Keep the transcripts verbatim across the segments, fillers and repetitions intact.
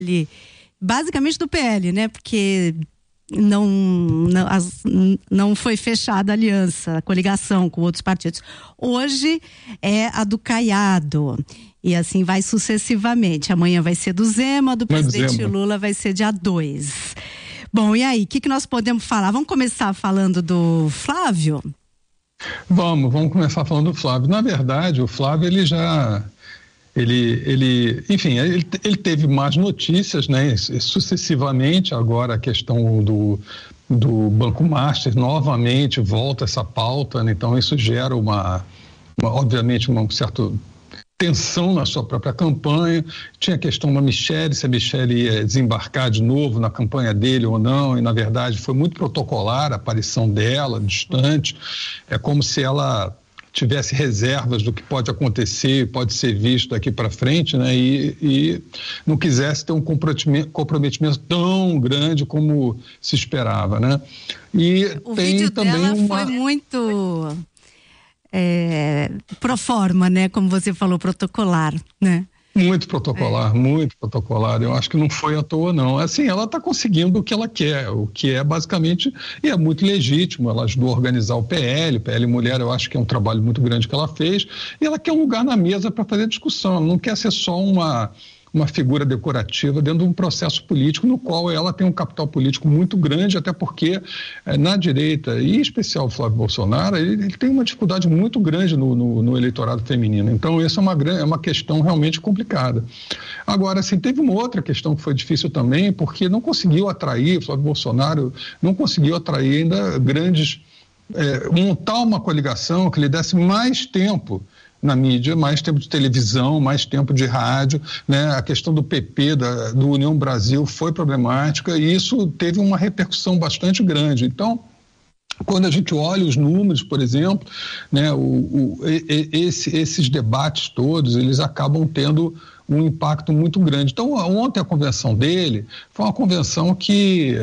L, basicamente do P L, né? Porque não, não, as, não foi fechada a aliança, a coligação com outros partidos. Hoje é a do Caiado. E assim vai sucessivamente. Amanhã vai ser do Zema, do presidente Zema. Lula vai ser dia dois. Bom, e aí, o que, que nós podemos falar? Vamos começar falando do Flávio? Vamos, vamos começar falando do Flávio. Na verdade, o Flávio, ele já... Ele, ele, enfim, ele, ele teve mais notícias, né, sucessivamente. Agora a questão do, do Banco Master novamente volta essa pauta, né? Então isso gera uma, uma obviamente, uma certa tensão na sua própria campanha. Tinha a questão da Michelle, se a Michelle ia desembarcar de novo na campanha dele ou não, e na verdade foi muito protocolar a aparição dela, distante. É como se ela tivesse reservas do que pode acontecer, pode ser visto daqui para frente, né? E, e não quisesse ter um comprometimento, comprometimento tão grande como se esperava, né? E o tem vídeo também dela uma... foi muito é, pro forma, né? Como você falou, protocolar, né? Muito protocolar, é. muito protocolar. Eu acho que não foi à toa, não. Assim, ela está conseguindo o que ela quer, o que é basicamente, e é muito legítimo. Ela ajudou a organizar o P L, P L Mulher, eu acho que é um trabalho muito grande que ela fez, e ela quer um lugar na mesa para fazer discussão. Ela não quer ser só uma, uma figura decorativa dentro de um processo político no qual ela tem um capital político muito grande, até porque eh, na direita, e em especial o Flávio Bolsonaro, ele, ele tem uma dificuldade muito grande no, no, no eleitorado feminino. Então, essa é uma, é uma questão realmente complicada. Agora, assim, teve uma outra questão que foi difícil também, porque não conseguiu atrair, o Flávio Bolsonaro não conseguiu atrair ainda grandes, eh, montar uma coligação que lhe desse mais tempo na mídia, mais tempo de televisão, mais tempo de rádio, né? A questão do P P, da, do União Brasil, foi problemática e isso teve uma repercussão bastante grande. Então, quando a gente olha os números, por exemplo, né, o, o, esse, esses debates todos, eles acabam tendo um impacto muito grande. Então, ontem a convenção dele foi uma convenção que...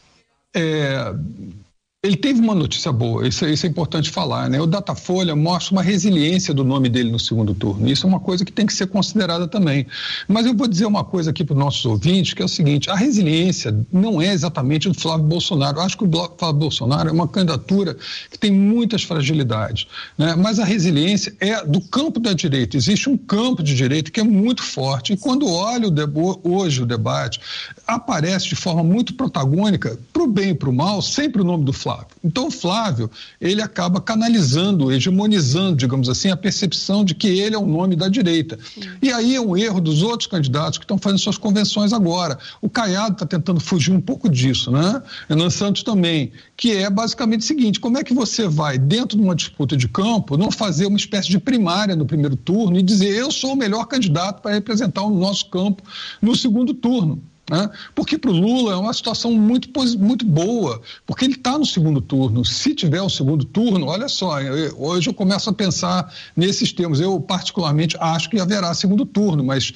É, ele teve uma notícia boa, isso, isso é importante falar, né? O Datafolha mostra uma resiliência do nome dele no segundo turno. Isso é uma coisa que tem que ser considerada também. Mas eu vou dizer uma coisa aqui para os nossos ouvintes, que é o seguinte: a resiliência não é exatamente do Flávio Bolsonaro. Eu acho que o Flávio Bolsonaro é uma candidatura que tem muitas fragilidades, né? Mas a resiliência é do campo da direita. Existe um campo de direita que é muito forte. E quando olha o debo- hoje o debate, aparece de forma muito protagônica, para o bem e para o mal, sempre o nome do Flávio. Então o Flávio, ele acaba canalizando, hegemonizando, digamos assim, a percepção de que ele é o nome da direita. Sim. E aí é um erro dos outros candidatos que estão fazendo suas convenções agora. O Caiado está tentando fugir um pouco disso, né? Renan Santos também, que é basicamente o seguinte: como é que você vai, dentro de uma disputa de campo, não fazer uma espécie de primária no primeiro turno e dizer eu sou o melhor candidato para representar o nosso campo no segundo turno? Né? Porque para o Lula é uma situação muito, muito boa, porque ele está no segundo turno. Se tiver o segundo turno, olha só, eu, hoje eu começo a pensar nesses termos. Eu particularmente acho que haverá segundo turno, mas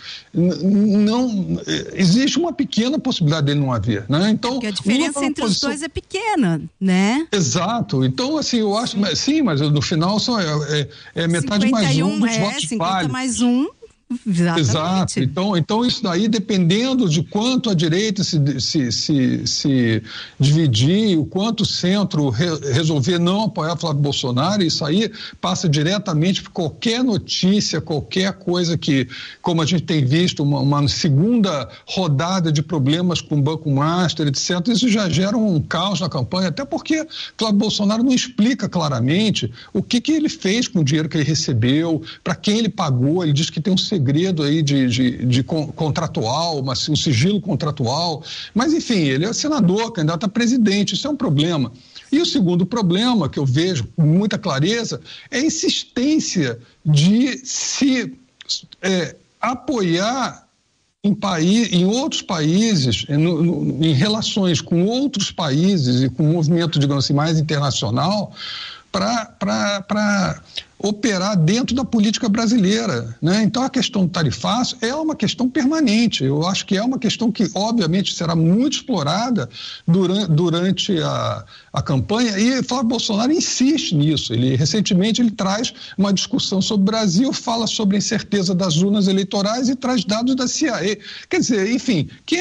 não existe uma pequena possibilidade dele não haver, né? Então, porque a diferença Lula, entre posição... os dois é pequena, né? Exato. Então, assim, eu acho, sim, mas, sim, mas no final são, é, é, é metade mais um dos é, votos cinquenta válidos. mais um. Exatamente. Exato. Então, então, isso daí, dependendo de quanto a direita se, se, se, se dividir, o quanto o centro re, resolver não apoiar Flávio Bolsonaro, isso aí passa diretamente por qualquer notícia, qualquer coisa que, como a gente tem visto, uma, uma segunda rodada de problemas com o Banco Master, etcétera, isso já gera um caos na campanha, até porque Flávio Bolsonaro não explica claramente o que, que ele fez com o dinheiro que ele recebeu, para quem ele pagou. Ele diz que tem um segredo aí de, de, de contratual, mas um sigilo contratual, mas enfim, ele é senador, candidato a presidente, isso é um problema. E o segundo problema que eu vejo com muita clareza é a insistência de se é, apoiar em, país, em outros países, no, no, em relações com outros países e com um movimento, digamos assim, mais internacional, para operar dentro da política brasileira, né? Então a questão do tarifaço é uma questão permanente. Eu acho que é uma questão que obviamente será muito explorada durante, durante a, a campanha, e Flávio Bolsonaro insiste nisso. Ele recentemente ele traz uma discussão sobre o Brasil, fala sobre a incerteza das urnas eleitorais e traz dados da C I A. Quer dizer, enfim, quem